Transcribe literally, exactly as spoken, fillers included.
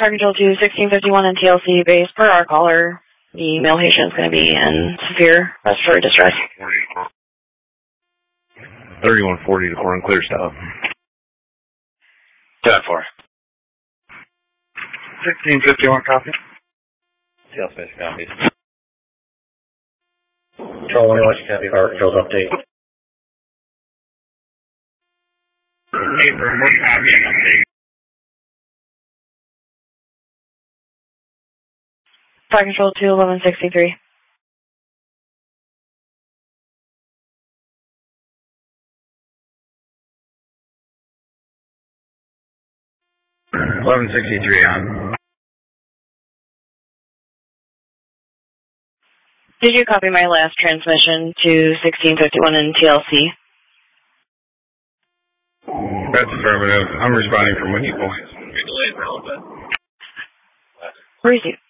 Fire Control to sixteen fifty-one and T L C base per our caller. The male patient is going to be in severe respiratory distress. thirty-one forty to four and clear stop. ten four. sixteen fifty-one copy. T L C copy. Control one, watch copy, Fire Control's update. Eight for more copy and update. Fire Control to eleven sixty-three. eleven sixty-three on. Did you copy my last transmission to sixteen fifty-one in T L C? That's affirmative. I'm responding from Winnie Point. We're delayed for a little bit. Receive.